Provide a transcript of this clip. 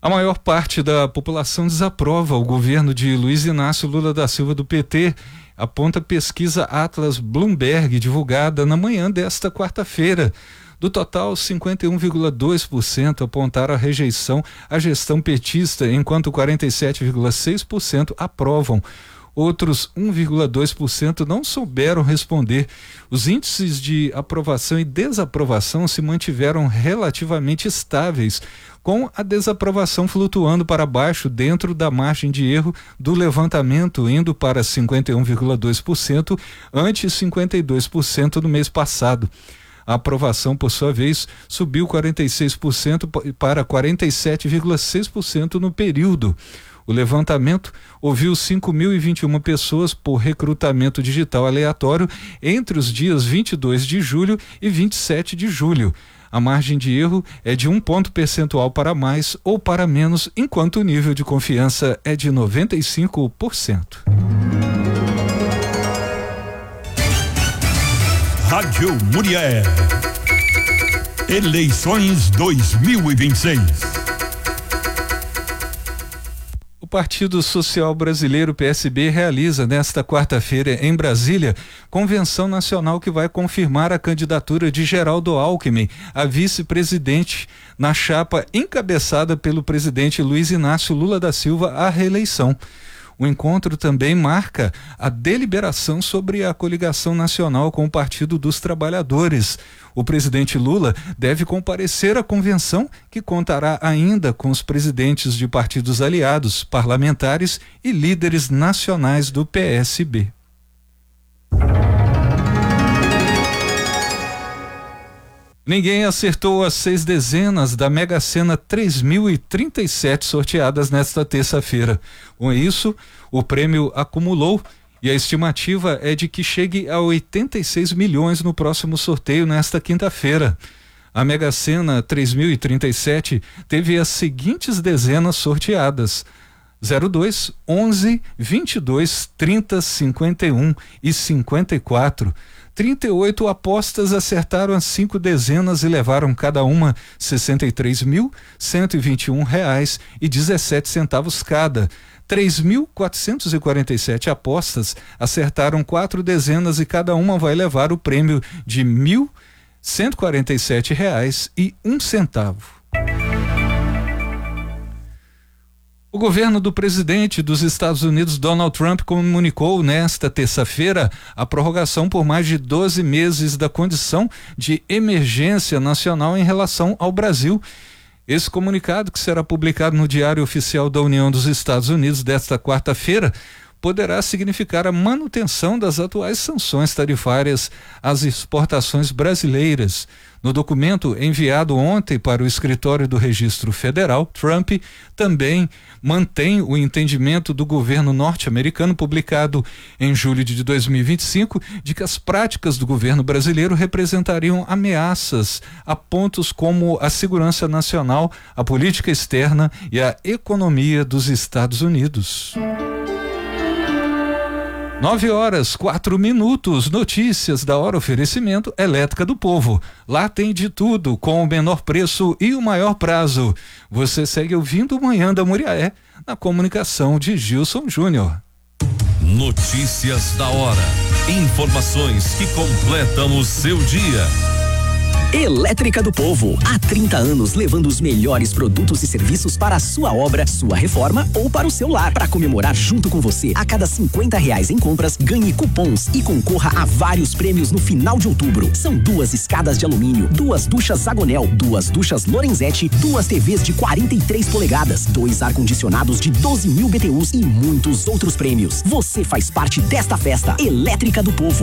A maior parte da população desaprova o governo de Luiz Inácio Lula da Silva do PT, aponta a pesquisa Atlas Bloomberg, divulgada na manhã desta quarta-feira. Do total, 51,2% apontaram a rejeição à gestão petista, enquanto 47,6% aprovam. Outros 1,2% não souberam responder. Os índices de aprovação e desaprovação se mantiveram relativamente estáveis, com a desaprovação flutuando para baixo dentro da margem de erro do levantamento, indo para 51,2%, ante 52% no mês passado. A aprovação, por sua vez, subiu 46% para 47,6% no período. O levantamento ouviu 5.021 pessoas por recrutamento digital aleatório entre os dias 22 de julho e 27 de julho. A margem de erro é de 1 ponto percentual para mais ou para menos, enquanto o nível de confiança é de 95%. Rádio Muriel. Eleições 2026. O Partido Social Brasileiro, PSB, realiza nesta quarta-feira em Brasília convenção nacional que vai confirmar a candidatura de Geraldo Alckmin a vice-presidente na chapa encabeçada pelo presidente Luiz Inácio Lula da Silva à reeleição. O encontro também marca a deliberação sobre a coligação nacional com o Partido dos Trabalhadores. O presidente Lula deve comparecer à convenção, que contará ainda com os presidentes de partidos aliados, parlamentares e líderes nacionais do PSB. Ninguém acertou as 6 dezenas da Mega Sena 3.037 sorteadas nesta terça-feira. Com isso, o prêmio acumulou e a estimativa é de que chegue a 86 milhões no próximo sorteio nesta quinta-feira. A Mega Sena 3.037 teve as seguintes dezenas sorteadas: 02, 11, 22, 30, 51 e 54. 38 apostas acertaram as 5 dezenas e levaram cada uma R$ 63.121,17 cada. 3.447 apostas acertaram 4 dezenas e cada uma vai levar o prêmio de R$ 1.147,01. O governo do presidente dos Estados Unidos, Donald Trump, comunicou nesta terça-feira a prorrogação por mais de 12 meses da condição de emergência nacional em relação ao Brasil. Esse comunicado, que será publicado no Diário Oficial da União dos Estados Unidos desta quarta-feira, poderá significar a manutenção das atuais sanções tarifárias às exportações brasileiras. No documento enviado ontem para o escritório do Registro Federal, Trump também mantém o entendimento do governo norte-americano, publicado em julho de 2025, de que as práticas do governo brasileiro representariam ameaças a pontos como a segurança nacional, a política externa e a economia dos Estados Unidos. 9h04. Notícias da hora, oferecimento Elétrica do Povo. Lá tem de tudo, com o menor preço e o maior prazo. Você segue ouvindo Manhã da Muriaé, na comunicação de Gilson Júnior. Notícias da hora. Informações que completam o seu dia. Elétrica do Povo, há 30 anos levando os melhores produtos e serviços para a sua obra, sua reforma ou para o seu lar. Para comemorar junto com você, a cada R$50 em compras, ganhe cupons e concorra a vários prêmios no final de outubro. São 2 escadas de alumínio, 2 duchas Zagonel, 2 duchas Lorenzetti, 2 TVs de 43 polegadas, 2 ar-condicionados de 12.000 BTUs e muitos outros prêmios. Você faz parte desta festa. Elétrica do Povo,